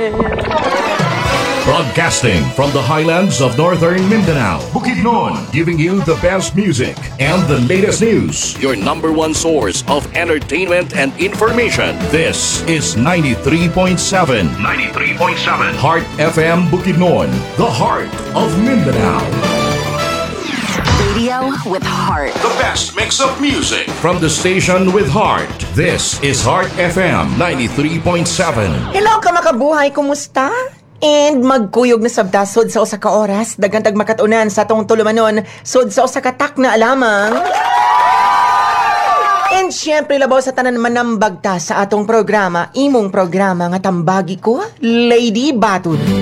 Broadcasting from the highlands of northern Mindanao, Bukidnon, giving you the best music and the latest news. Your number one source of entertainment and information. This is 93.7. 93.7. Heart FM Bukidnon, the heart of Mindanao. Radio with heart. The best mix of music from the station with heart. This is Heart FM 93.7. Hello ka makabuhay, kumusta? And magkuyog na sabdasod sa usa ka oras, dagantag makatunan sa atong tulumanon, sod sa usa ka tak na alamang. And syempre labaw sa tanan manambagta sa atong programa, imong programa nga tambagi ko, Lady Batud.